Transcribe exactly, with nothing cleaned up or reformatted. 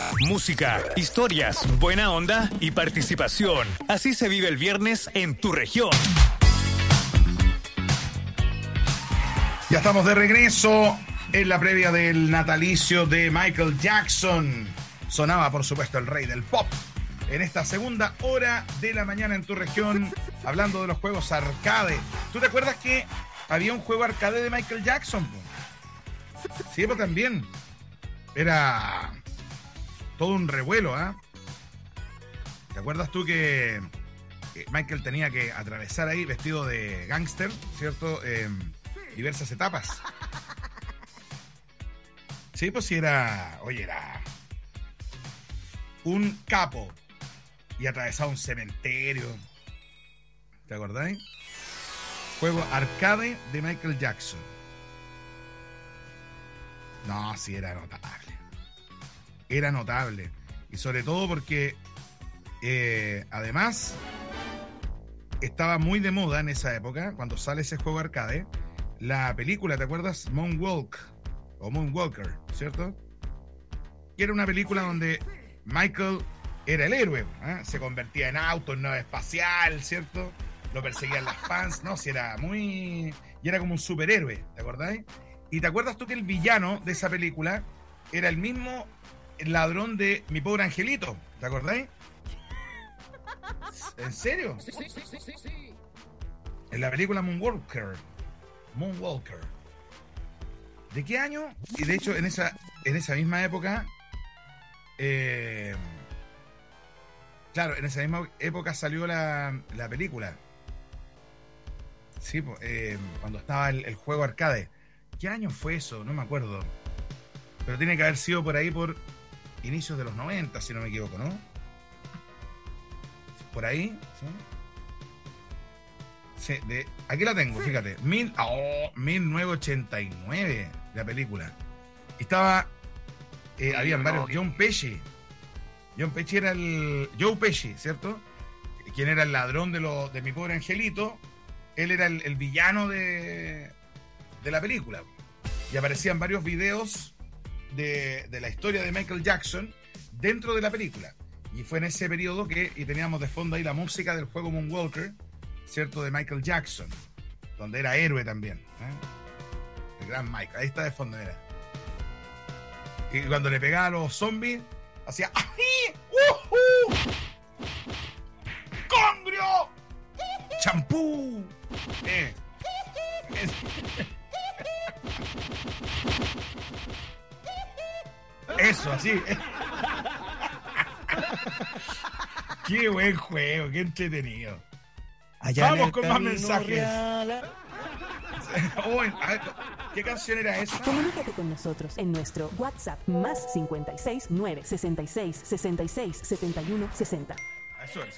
Música, historias, buena onda y participación. Así se vive el viernes en tu región. Ya estamos de regreso en la previa del natalicio de Michael Jackson. Sonaba, por supuesto, el rey del pop. En esta segunda hora de la mañana en tu región, hablando de los juegos arcade. ¿Tú te acuerdas que había un juego arcade de Michael Jackson? Sí, pues también. Era todo un revuelo, ¿ah? ¿eh? ¿Te acuerdas tú que, que Michael tenía que atravesar ahí vestido de gángster, ¿cierto? Eh, diversas etapas. Sí, pues sí era... Oye, era... un capo. Y atravesaba un cementerio. ¿Te acordáis? Juego arcade de Michael Jackson. No, sí, era notable. Era notable. Y sobre todo porque, eh, además, estaba muy de moda en esa época, cuando sale ese juego arcade, la película, ¿te acuerdas? Moonwalk, o Moonwalker, ¿cierto? Que era una película donde Michael era el héroe, ¿eh? Se convertía en auto, en nave espacial, ¿cierto? Lo perseguían las fans, ¿no? Si era muy... Y era como un superhéroe, ¿te acordáis? ¿Y te acuerdas tú que el villano de esa película era el mismo ladrón de Mi Pobre Angelito? ¿Te acordáis? ¿En serio? Sí, sí, sí, sí, sí. En la película Moonwalker. Moonwalker. ¿De qué año? Y de hecho, en esa, en esa misma época... Eh, claro, en esa misma época salió la, la película. Sí, eh, cuando estaba el, el juego arcade. ¿Qué año fue eso? No me acuerdo. Pero tiene que haber sido por ahí por inicios de los noventa, si no me equivoco, ¿no? Por ahí, ¿sí? Sí, de, aquí la tengo, fíjate. Mil, oh, mil novecientos ochenta y nueve, la película. Y estaba... Eh, habían varios. John Pesci. John Pesci era el... Joe Pesci, ¿cierto? Quien era el ladrón de, lo, de Mi Pobre Angelito. Él era el, el villano de... de la película. Y aparecían varios videos de, de la historia de Michael Jackson dentro de la película. Y fue en ese periodo que y teníamos de fondo ahí la música del juego Moonwalker, ¿cierto? De Michael Jackson, donde era héroe también, ¿eh? El gran Michael. Ahí está de fondo, mira. Y cuando le pegaba a los zombies, hacía ¡ay! ¡Uh! ¡Congrio! ¡Champú! Eh. Eso, así. Qué buen juego, qué entretenido. Allá vamos con más mensajes. Real. Oh, ¿qué canción era esa? Comunícate con nosotros en nuestro WhatsApp más cincuenta y seis nueve sesenta y seis sesenta y seis setenta y uno sesenta. Eso, eso.